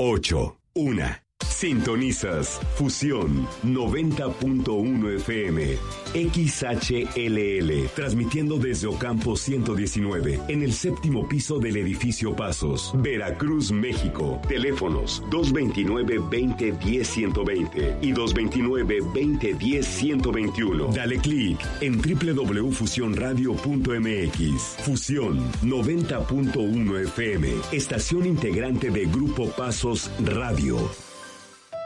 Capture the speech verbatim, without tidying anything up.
ocho. Una. Sintonizas Fusión noventa punto uno F M, X H L L, transmitiendo desde Ocampo ciento diecinueve, en el séptimo piso del edificio Pasos, Veracruz, México. Teléfonos dos veintinueve, veinte, diez, ciento veinte y dos veintinueve, veinte, diez, ciento veintiuno. Dale clic en doble u doble u doble u punto fusión radio punto m x. Fusión noventa punto uno F M, estación integrante de Grupo Pasos Radio.